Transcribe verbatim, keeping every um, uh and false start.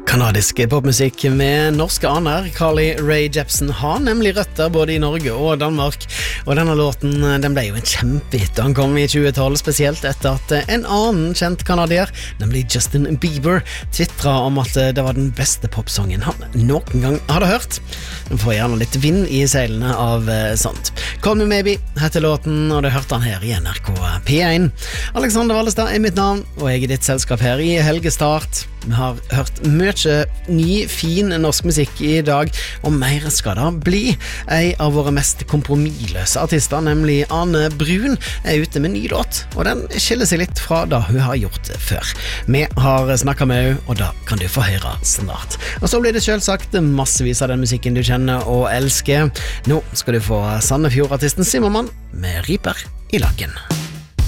Kanadisk popmusikk med norske aner. Carly Rae Jepsen har nemlig røtter både i Norge og Danmark, og denne låten den ble jo en kjempehit da han kom i tjue tolv, spesielt etter at en annen kjent kanadier, nemlig Justin Bieber, twitret om at det var den beste popsongen han noen gang hadde hørt. Den får gjerne litt vind i seilene av sånt. Call Me Maybe heter låten, og det hørte han her i N R K P én. Alexander Vallestad er mitt navn, og jeg er ditt selskap her i Helgestart. Vi har hørt mye ny, fin norsk musikk i dag, og mer skal det bli. En av våre mest kompromissløse artister, nemlig Ane Brun, er ute med ny låt, og den skiller seg litt fra det hun har gjort før. Vi har snakket med henne, og da kan du få høre snart. Og så blir det selvsagt massevis av den musikken du kjenner og elsker. Nå skal du få Sandefjord-artisten Simmermann med Riper i laken.